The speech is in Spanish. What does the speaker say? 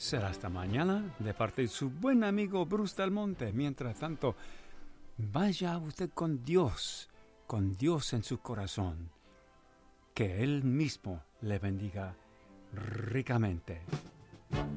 Será hasta mañana de parte de su buen amigo Bruce Del Monte. Mientras tanto, vaya usted con Dios en su corazón. Que Él mismo le bendiga ricamente.